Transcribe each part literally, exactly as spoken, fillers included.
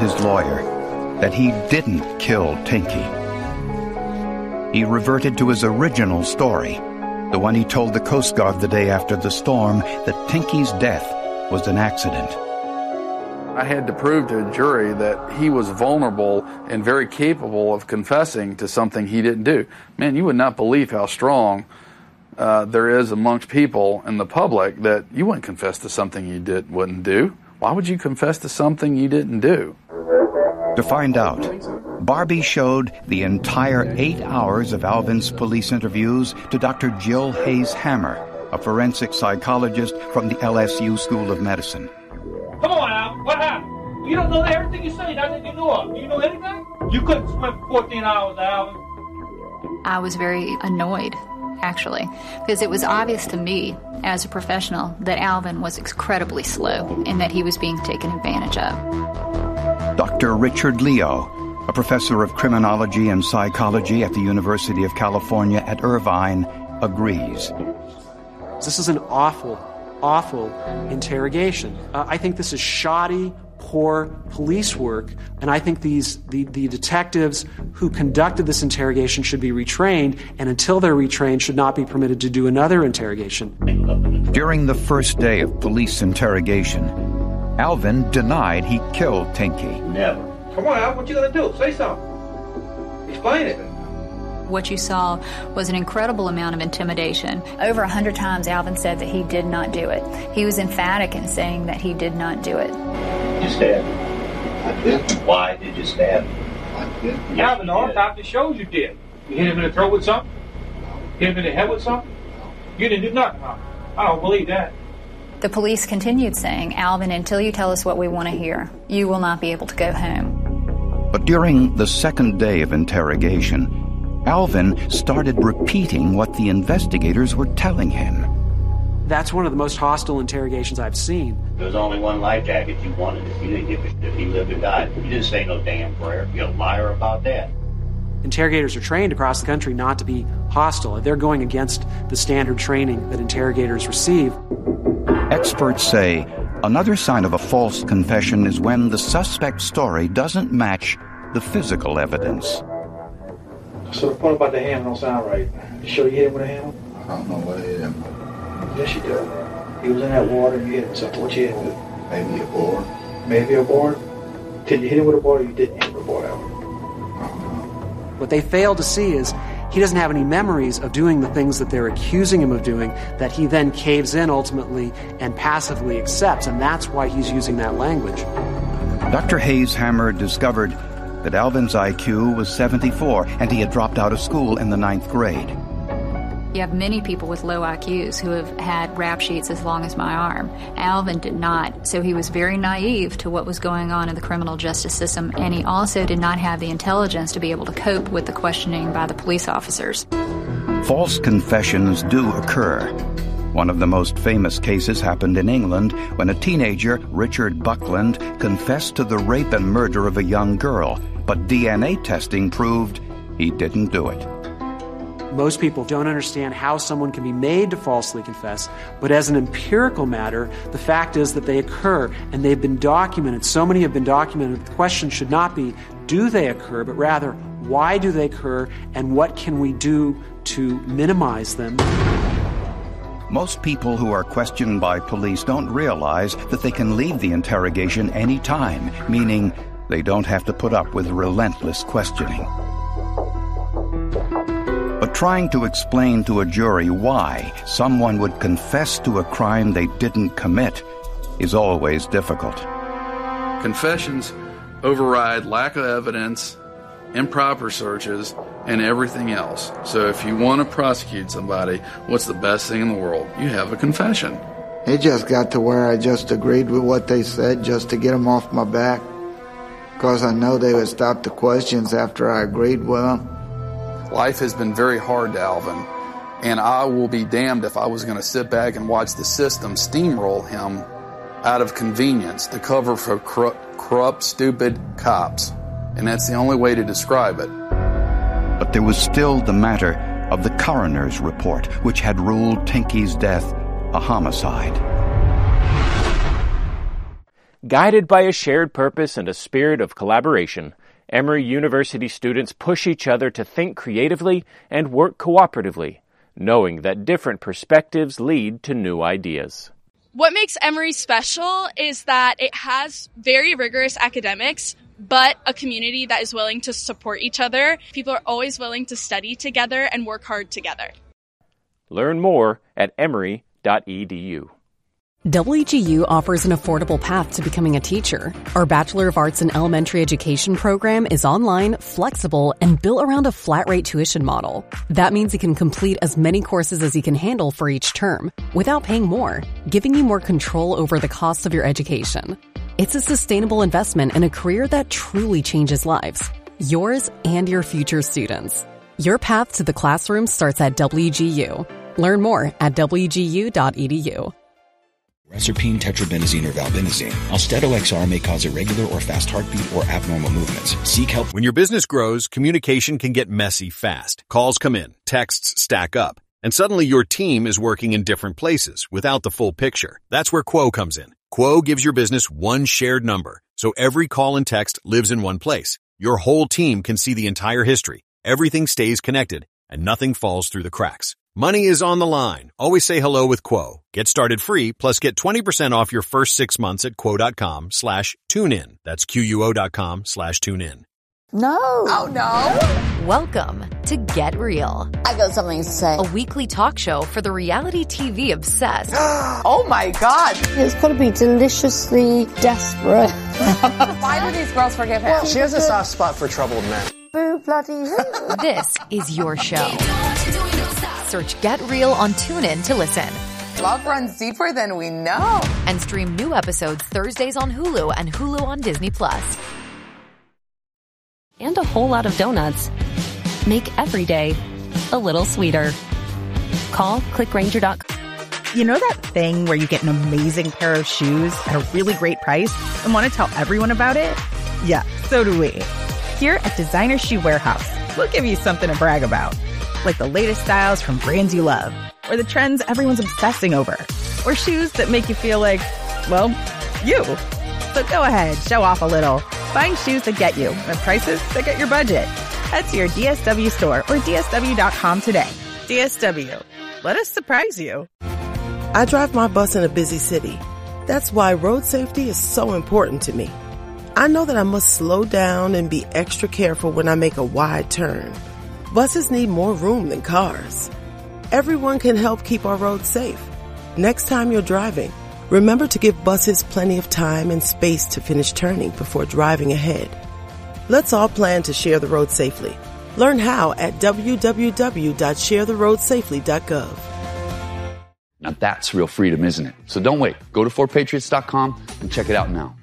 his lawyer that he didn't kill Tinky. He reverted to his original story, the one he told the Coast Guard the day after the storm, that Tinky's death was an accident. I had to prove to a jury that he was vulnerable and very capable of confessing to something he didn't do. Man, you would not believe how strong uh, there is amongst people in the public that you wouldn't confess to something you did, wouldn't do. Why would you confess to something you didn't do? To find out, Barbie showed the entire eight hours of Alvin's police interviews to Doctor Jill Hayes-Hammer, a forensic psychologist from the L S U School of Medicine. Come on, Al. What happened? You don't know everything you say. That's what you know of. Do you know anything? You couldn't swim for fourteen hours, Alvin. I was very annoyed, actually, because it was obvious to me as a professional that Alvin was incredibly slow and that he was being taken advantage of. Doctor Richard Leo, a professor of criminology and psychology at the University of California at Irvine, agrees. This is an awful, awful interrogation. Uh, I think this is shoddy, poor police work, and I think these the, the detectives who conducted this interrogation should be retrained, and until they're retrained, should not be permitted to do another interrogation. During the first day of police interrogation, Alvin denied he killed Tinky. Never. Come on, Al, what you gonna do? Say something. Explain it. What you saw was an incredible amount of intimidation. Over a hundred times Alvin said that he did not do it. He was emphatic in saying that he did not do it. You stabbed him. I did. Why did you stab him? I did. Alvin, the autopsy shows you did. You hit him in the throat with something? Hit him in the head with something? You didn't do nothing, huh? I don't believe that. The police continued saying, Alvin, until you tell us what we want to hear, you will not be able to go home. But during the second day of interrogation, Alvin started repeating what the investigators were telling him. That's one of the most hostile interrogations I've seen. There was only one life jacket you wanted. If you didn't give a shit if he lived or died. You didn't say no damn prayer. You're a liar about that. Interrogators are trained across the country not to be hostile. They're going against the standard training that interrogators receive. Experts say another sign of a false confession is when the suspect's story doesn't match the physical evidence. So the point about the hammer don't sound right. You sure you hit him with a hammer? I don't know what hit him. Yes, you do. He was in that water and you hit him with something. What you hit him with? Maybe a board. Maybe a board? Did you hit him with a board or you didn't hit him with a board, Alvin? What they fail to see is he doesn't have any memories of doing the things that they're accusing him of doing that he then caves in ultimately and passively accepts, and that's why he's using that language. Doctor Hayes-Hammer discovered that Alvin's I Q was seventy-four and he had dropped out of school in the ninth grade. You have many people with low I Qs who have had rap sheets as long as my arm. Alvin did not, so he was very naive to what was going on in the criminal justice system, and he also did not have the intelligence to be able to cope with the questioning by the police officers. False confessions do occur. One of the most famous cases happened in England when a teenager, Richard Buckland, confessed to the rape and murder of a young girl, but D N A testing proved he didn't do it. Most people don't understand how someone can be made to falsely confess, but as an empirical matter, the fact is that they occur, and they've been documented. So many have been documented. The question should not be, do they occur, but rather, why do they occur, and what can we do to minimize them? Most people who are questioned by police don't realize that they can leave the interrogation any time, meaning they don't have to put up with relentless questioning. But trying to explain to a jury why someone would confess to a crime they didn't commit is always difficult. Confessions override lack of evidence, improper searches, and everything else. So if you want to prosecute somebody, what's the best thing in the world? You have a confession. It just got to where I just agreed with what they said just to get them off my back. Because I know they would stop the questions after I agreed with them. Life has been very hard to Alvin, and I will be damned if I was going to sit back and watch the system steamroll him out of convenience to cover for corrupt, corrupt, stupid cops. And that's the only way to describe it. But there was still the matter of the coroner's report, which had ruled Tinky's death a homicide. Guided by a shared purpose and a spirit of collaboration, Emory University students push each other to think creatively and work cooperatively, knowing that different perspectives lead to new ideas. What makes Emory special is that it has very rigorous academics, but a community that is willing to support each other. People are always willing to study together and work hard together. Learn more at emory dot e d u. W G U offers an affordable path to becoming a teacher. Our Bachelor of Arts in Elementary Education program is online, flexible, and built around a flat-rate tuition model. That means you can complete as many courses as you can handle for each term, without paying more, giving you more control over the cost of your education. It's a sustainable investment in a career that truly changes lives. Yours and your future students. Your path to the classroom starts at W G U. Learn more at w g u dot e d u. Reserpine, tetrabenazine, or valbenazine. Austedo X R may cause irregular or fast heartbeat or abnormal movements. Seek help. When your business grows, communication can get messy fast. Calls come in, texts stack up, and suddenly your team is working in different places without the full picture. That's where Quo comes in. Quo gives your business one shared number, so every call and text lives in one place. Your whole team can see the entire history. Everything stays connected, and nothing falls through the cracks. Money is on the line. Always say hello with Quo. Get started free, plus get twenty percent off your first six months at quo.com slash tune in. That's Q-U-O dot com slash tune in. No. Oh, no. Welcome to Get Real. I got something to say. A weekly talk show for the reality T V obsessed. Oh, my God. It's got to be deliciously desperate. Why do these girls forgive him? Well, she has a soft spot for troubled men. Boo, bloody hoo. This is your show. Search Get Real on TuneIn to listen. Love runs deeper than we know. And stream new episodes Thursdays on Hulu and Hulu on Disney Plus. And a whole lot of donuts. Make every day a little sweeter. Call click Grainger dot com. You know that thing where you get an amazing pair of shoes at a really great price and want to tell everyone about it? Yeah, so do we. Here at Designer Shoe Warehouse, we'll give you something to brag about. Like the latest styles from brands you love, or the trends everyone's obsessing over, or shoes that make you feel like, well, you. So go ahead, show off a little. Find shoes that get you at prices that get your budget. Head to your D S W store or D S W dot com today. D S W. Let us surprise you. I drive my bus in a busy city. That's why road safety is so important to me. I know that I must slow down and be extra careful when I make a wide turn. Buses need more room than cars. Everyone can help keep our roads safe. Next time you're driving, remember to give buses plenty of time and space to finish turning before driving ahead. Let's all plan to share the road safely. Learn how at w w w dot share the road safely dot gov. Now that's real freedom, isn't it? So don't wait. Go to four patriots dot com and check it out now.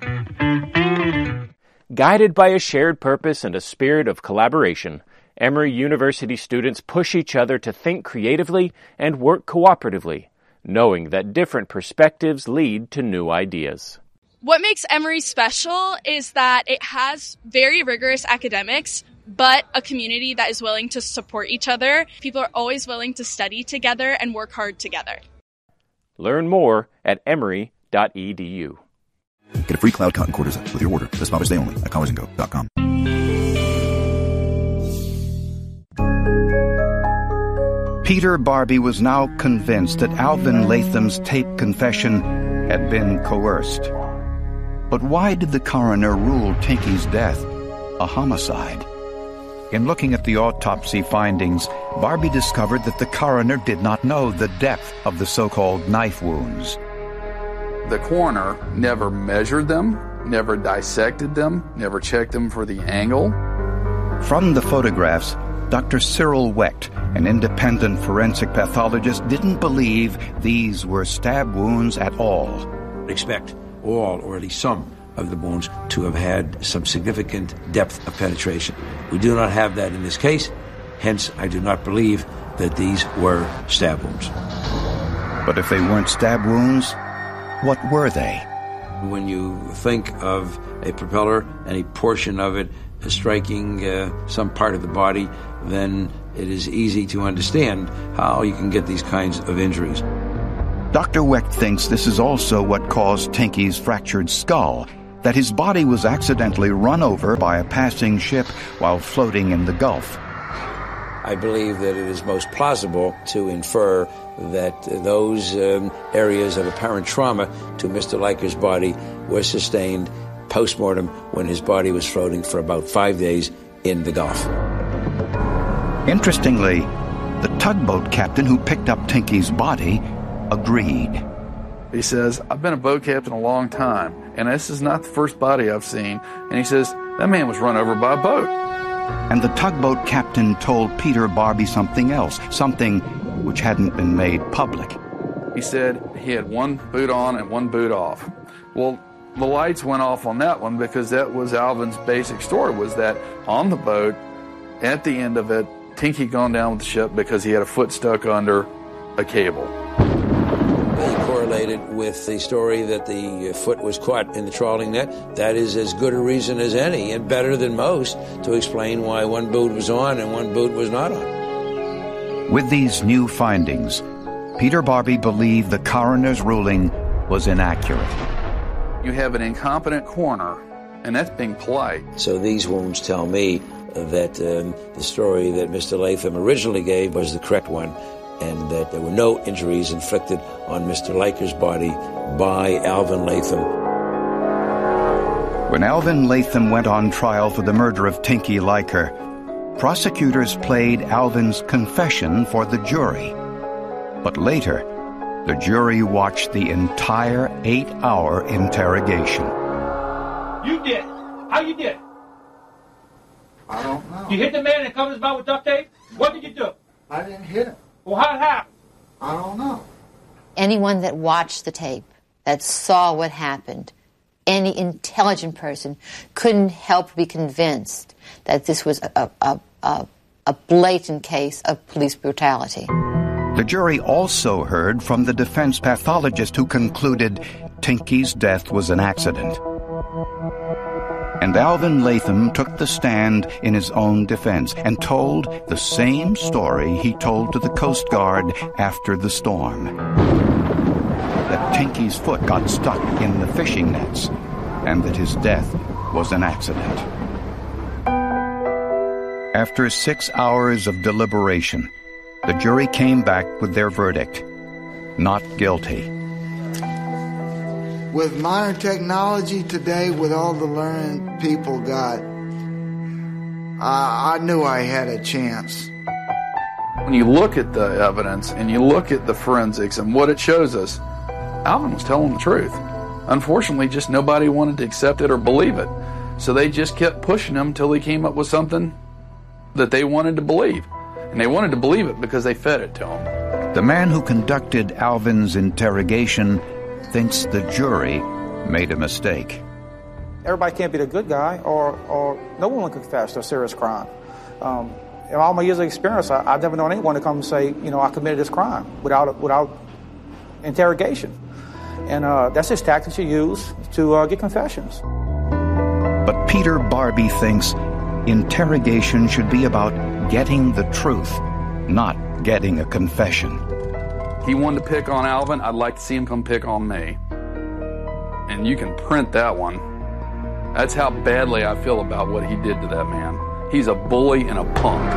Guided by a shared purpose and a spirit of collaboration, Emory University students push each other to think creatively and work cooperatively, knowing that different perspectives lead to new ideas. What makes Emory special is that it has very rigorous academics, but a community that is willing to support each other. People are always willing to study together and work hard together. Learn more at emory dot e d u. Get a free Cloud Cotton Quarter set with your order this Father's Day only at collars and go dot com. Peter Barbie was now convinced that Alvin Latham's taped confession had been coerced. But why did the coroner rule Tinky's death a homicide? In looking at the autopsy findings, Barbie discovered that the coroner did not know the depth of the so-called knife wounds. The coroner never measured them, never dissected them, never checked them for the angle. From the photographs, Doctor Cyril Wecht, an independent forensic pathologist, didn't believe these were stab wounds at all. Expect all, or at least some, of the wounds to have had some significant depth of penetration. We do not have that in this case, hence I do not believe that these were stab wounds. But if they weren't stab wounds, what were they? When you think of a propeller, any portion of it striking uh, some part of the body, then it is easy to understand how you can get these kinds of injuries. Doctor Wecht thinks this is also what caused Tinky's fractured skull, that his body was accidentally run over by a passing ship while floating in the Gulf. I believe that it is most plausible to infer that those um, areas of apparent trauma to Mister Leiker's body were sustained post-mortem when his body was floating for about five days in the Gulf. Interestingly, the tugboat captain who picked up Tinky's body agreed. He says, I've been a boat captain a long time, and this is not the first body I've seen. And he says, that man was run over by a boat. And the tugboat captain told Peter Barbie something else, something which hadn't been made public. He said he had one boot on and one boot off. Well, the lights went off on that one because that was Alvin's basic story, was that on the boat, at the end of it, Tinky gone down with the ship because he had a foot stuck under a cable. They correlated with the story that the foot was caught in the trawling net. That is as good a reason as any, and better than most, to explain why one boot was on and one boot was not on. With these new findings, Peter Barbie believed the coroner's ruling was inaccurate. You have an incompetent coroner, and that's being polite. So these wounds tell me that um, the story that Mister Latham originally gave was the correct one, and that there were no injuries inflicted on Mister Leiker's body by Alvin Latham. When Alvin Latham went on trial for the murder of Tinky Leiker, prosecutors played Alvin's confession for the jury. But later, the jury watched the entire eight-hour interrogation. You did. How you did? I don't know. You hit the man and covered his mouth with duct tape? What did you do? I didn't hit him. Well, how it happened? I don't know. Anyone that watched the tape, that saw what happened, any intelligent person couldn't help but be convinced that this was a, a, a, a blatant case of police brutality. The jury also heard from the defense pathologist who concluded Tinky's death was an accident. And Alvin Latham took the stand in his own defense and told the same story he told to the Coast Guard after the storm. That Tinky's foot got stuck in the fishing nets and that his death was an accident. After six hours of deliberation, the jury came back with their verdict: not guilty. With modern technology today, with all the learning people got, I, I knew I had a chance. When you look at the evidence and you look at the forensics and what it shows us, Alvin was telling the truth. Unfortunately, just nobody wanted to accept it or believe it. So they just kept pushing him until he came up with something that they wanted to believe. And they wanted to believe it because they fed it to him. The man who conducted Alvin's interrogation thinks the jury made a mistake. Everybody can't be the good guy, or, or no one can confess to a serious crime. Um, in all my years of experience, I, I've never known anyone to come and say, you know, I committed this crime without without interrogation. And uh, that's just tactics you use to uh, get confessions. But Peter Barbie thinks interrogation should be about getting the truth, not getting a confession. He wanted to pick on Alvin. I'd like to see him come pick on me. And you can print that one. That's how badly I feel about what he did to that man. He's a bully and a punk.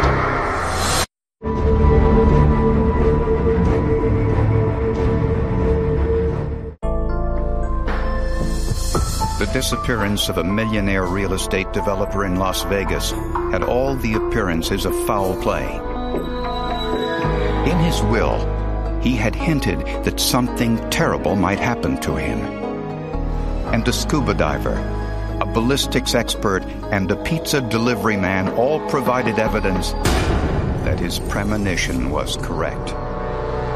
The disappearance of a millionaire real estate developer in Las Vegas had all the appearances of foul play. In his will, he had hinted that something terrible might happen to him. And a scuba diver, a ballistics expert, and a pizza delivery man all provided evidence that his premonition was correct.